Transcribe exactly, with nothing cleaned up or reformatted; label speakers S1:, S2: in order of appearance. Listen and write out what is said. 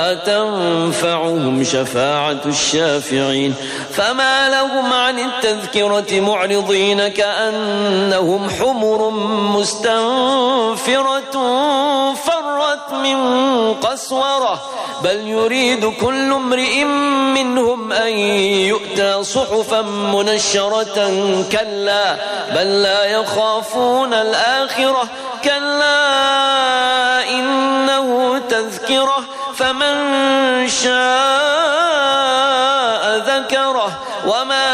S1: تنفعهم شفاعة الشافعين فما لهم عن التذكرة معرضين كأنهم حمر مستنفرة فرت من قسورة بل يريد كل امرئ منهم أن يؤتى صحفا منشرة كلا بل لا يخافون الآخرة كلا إنه تذكرة فمن شاء ذكره وما